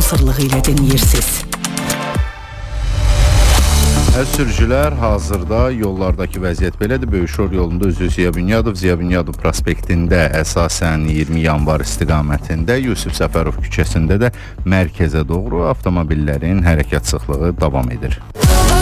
sponsorluğu ilə dinləyirsiniz. Sürücülər, hazırda yollardakı vəziyyət belədir. Böyükşor yolunda üzü Ziya Bünyadov prospektində əsasən 20 yanvar istiqamətində, Yusif Səfərov küçəsində də mərkəzə doğru avtomobillərin hərəkət sıxlığı davam edir.